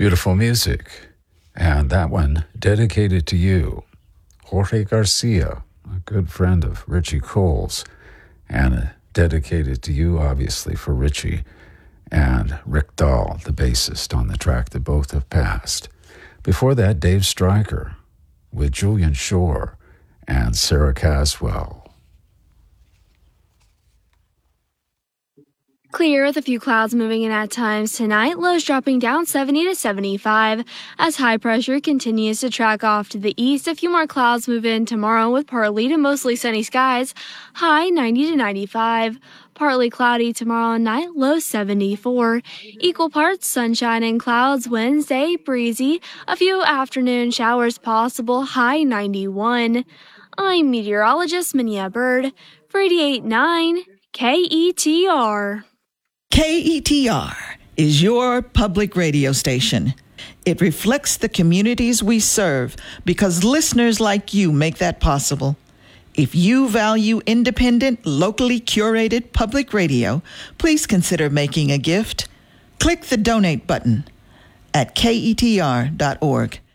Beautiful music. And that one dedicated to you, Jorge Garcia, a good friend of Richie Cole's, and dedicated to you, obviously, for Richie, and Rick Dahl, the bassist on the track that both have passed. Before that, Dave Stryker with Julian Shore and Sarah Caswell. Clear with a few clouds moving in at times tonight, lows dropping down 70 to 75. As high pressure continues to track off to the east, a few more clouds move in tomorrow with partly to mostly sunny skies, high 90 to 95. Partly cloudy tomorrow night, low 74. Equal parts sunshine and clouds Wednesday, breezy. A few afternoon showers possible, high 91. I'm meteorologist Minya Bird for 88.9 KETR. KETR is your public radio station. It reflects the communities we serve because listeners like you make that possible. If you value independent, locally curated public radio, please consider making a gift. Click the donate button at ketr.org.